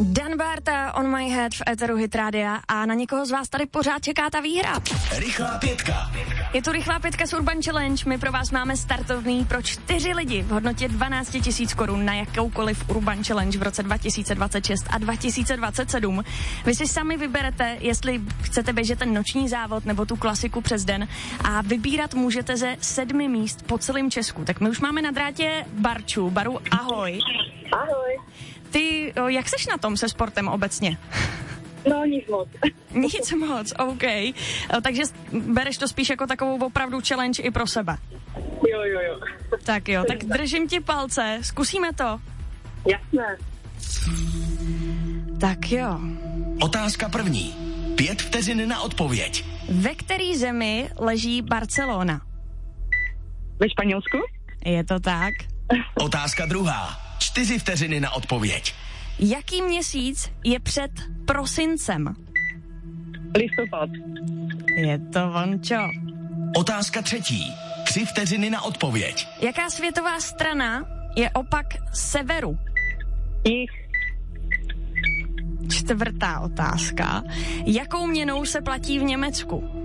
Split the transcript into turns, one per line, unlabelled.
Dan Barta, On My Head v éteru Hit Rádia a na někoho z vás tady pořád čeká ta výhra.
Rychlá pětka.
Je tu rychlá pětka z Urban Challenge. My pro vás máme startovný pro 4 lidi v hodnotě 12 000 korun na jakoukoliv Urban Challenge v roce 2026 a 2027. Vy si sami vyberete, jestli chcete běžet ten noční závod nebo tu klasiku přes den a vybírat můžete ze 7 míst po celém Česku. Tak my už máme na drátě Barču. Baru, ahoj.
Ahoj.
Ty, jak seš na tom se sportem obecně?
No, nic moc.
Nic moc, OK. Takže bereš to spíš jako takovou opravdu challenge i pro sebe.
Jo.
Tak jo, tak držím ti palce, zkusíme to.
Jasné.
Tak jo.
Otázka první. 5 vteřin na odpověď.
Ve které zemi leží Barcelona?
Ve Španělsku?
Je to tak?
Otázka druhá. 4 vteřiny na odpověď.
Jaký měsíc je před prosincem?
Listopad.
Je to vončo.
Otázka třetí. 3 vteřiny na odpověď.
Jaká světová strana je opak severu?
Jich.
Čtvrtá otázka. Jakou měnou se platí v Německu?